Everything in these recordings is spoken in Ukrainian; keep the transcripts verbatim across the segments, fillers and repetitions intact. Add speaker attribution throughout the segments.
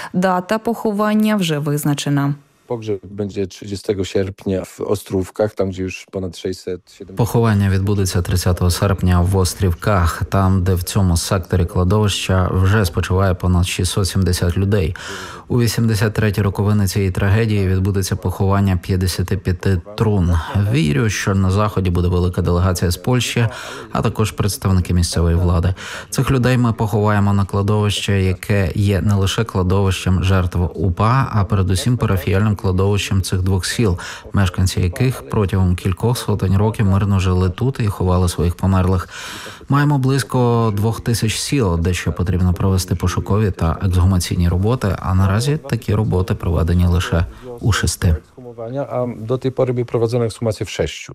Speaker 1: Дата поховання вже визначена.
Speaker 2: Pogrzeb będzie trzydziestego sierpnia w Ostrówkach, tam gdzie już ponad sześćset siedemdziesiąt...
Speaker 3: Поховання відбудеться тридцятого серпня в Острівках, там, де в цьому секторі кладовища вже спочиває понад шістсот сімдесят людей. У вісімдесят третій роковини цієї трагедії відбудеться поховання п'ятдесят п'ять трун. Вірю, що на Заході буде велика делегація з Польщі, а також представники місцевої влади. Цих людей ми поховаємо на кладовище, яке є не лише кладовищем жертв УПА, а передусім парафіяльним кладовищем цих двох сіл, мешканці яких протягом кількох сотень років мирно жили тут і ховали своїх померлих. Маємо близько двох тисяч сіл, де ще потрібно провести пошукові та ексгумаційні роботи, а наразі такі роботи проведені лише у шести.
Speaker 2: A do tej pory były prowadzone ekshumacje w sześciu.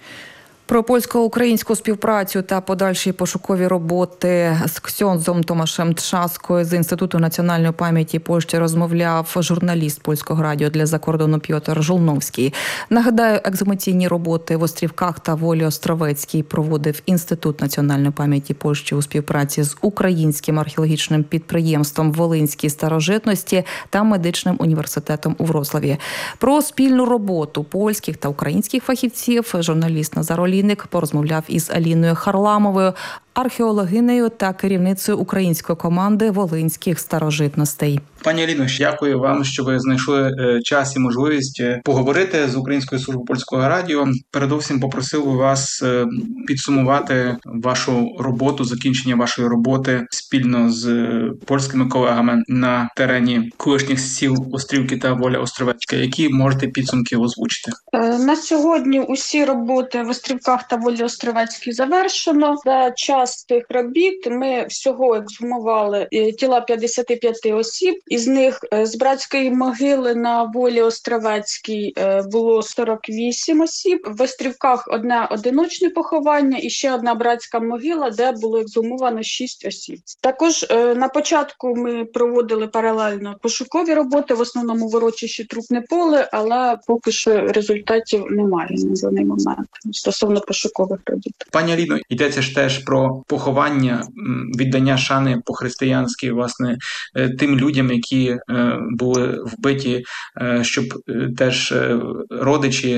Speaker 1: Про польсько-українську співпрацю та подальші пошукові роботи з ксьондзом Томашем Трzaskою з Інституту національної пам'яті Польщі розмовляв журналіст Польського радіо для закордону Пьотр Жолновський. Нагадаю, ексгумаційні роботи в Острівках та Волі Островецькій проводив Інститут національної пам'яті Польщі у співпраці з українським археологічним підприємством Волинські старожитності та медичним університетом у Вроцлаві. Про спільну роботу польських та українських фахівців журналіст Назар Олійник порозмовляв із Аліною Харламовою, археологинею та керівницею української команди волинських старожитностей.
Speaker 4: Пані Аліно, дякую вам, що ви знайшли час і можливість поговорити з Українською службою Польського радіо. Передовсім попросив би вас підсумувати вашу роботу, закінчення вашої роботи спільно з польськими колегами на терені колишніх сіл Острівки та Воля Островецька. Які можете підсумки озвучити?
Speaker 5: На сьогодні усі роботи в Острівках та Волі Островецькій завершено. За час тих робіт ми всього ексгумували тіла п'ятдесят п'ять осіб. Із них з братської могили на Волі Островецькій було сорок вісім осіб. В Острівках одне одиночне поховання і ще одна братська могила, де було ексгумовано шість осіб. Також на початку ми проводили паралельно пошукові роботи, в основному в урочищі Трупне поле, але поки що результатів немає на даний момент стосовно пошукових робіт.
Speaker 4: Пані Аліно, йдеться ж теж про поховання, віддання шани по-християнськи, власне, тим людям, які були вбиті, щоб теж родичі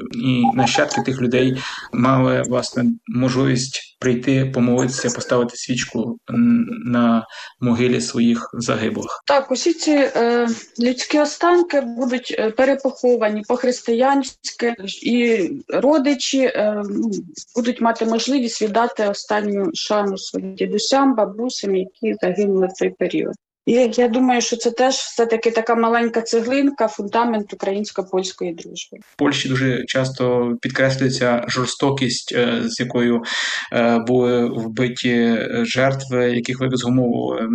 Speaker 4: і нащадки тих людей мали, власне, можливість прийти, помолитися, поставити свічку на могилі своїх загиблих.
Speaker 5: Так, усі ці е, людські останки будуть перепоховані по-християнськи, і родичі е, будуть мати можливість віддати останню шану своїм дідусям, бабусям, які загинули в цей період. І я думаю, що це теж все-таки така маленька цеглинка, фундамент українсько-польської дружби.
Speaker 4: В Польщі дуже часто підкреслюється жорстокість, з якою були вбиті жертви, яких ви ексгумовували.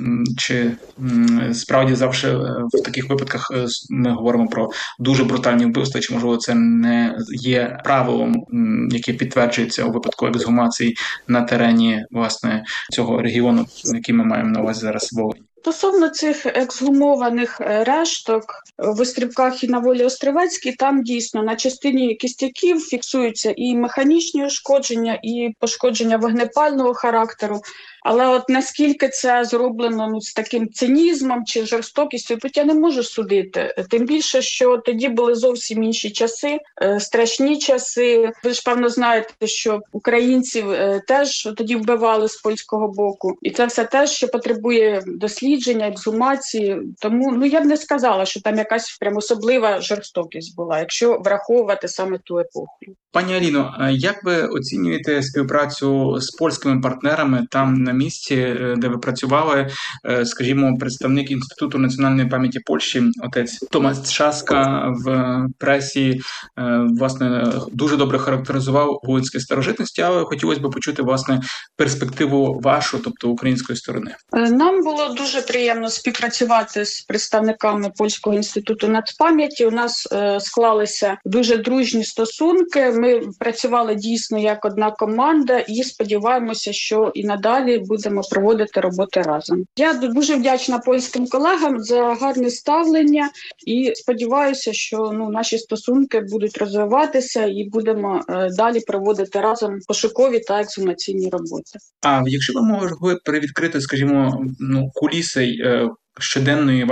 Speaker 4: Чи справді завжди в таких випадках ми говоримо про дуже брутальні вбивства, чи, можливо, це не є правилом, яке підтверджується у випадку ексгумації на терені, власне, цього регіону, який ми маємо на увазі зараз Волинь?
Speaker 5: Стосовно цих ексгумованих решток в Острівках і на Волі Островецькій, там дійсно на частині кістяків фіксуються і механічні ушкодження, і пошкодження вогнепального характеру. Але от наскільки це зроблено ну, з таким цинізмом чи жорстокістю, тут я не можу судити. Тим більше, що тоді були зовсім інші часи, е, страшні часи. Ви ж, певно, знаєте, що українців е, теж тоді вбивали з польського боку. І це все теж, що потребує дослідження, ексгумації. Тому ну, я б не сказала, що там якась прям особлива жорстокість була, якщо враховувати саме ту епоху.
Speaker 4: Пані Аліно, як ви оцінюєте співпрацю з польськими партнерами там на місці, де ви працювали, скажімо, представник Інституту національної пам'яті Польщі, отець Томаш Трzaska в пресі, власне, дуже добре характеризував волинські старожитності, але хотілося б почути, власне, перспективу вашу, тобто української сторони.
Speaker 5: Нам було дуже приємно співпрацювати з представниками Польського інституту нацпам'яті. У нас е, склалися дуже дружні стосунки. Ми працювали дійсно як одна команда і сподіваємося, що і надалі будемо проводити роботи разом. Я дуже вдячна польським колегам за гарне ставлення і сподіваюся, що ну, наші стосунки будуть розвиватися і будемо е, далі проводити разом пошукові та ексгумаційні роботи.
Speaker 4: А якщо ви могли привідкрити, скажімо, ну, куліси е, щоденної